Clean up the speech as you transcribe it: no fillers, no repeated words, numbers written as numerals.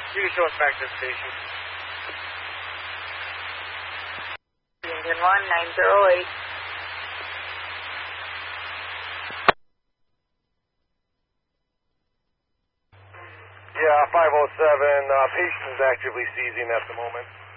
You can show us back to the station. Engine 1908. Yeah, 507, patient is actively seizing at the moment.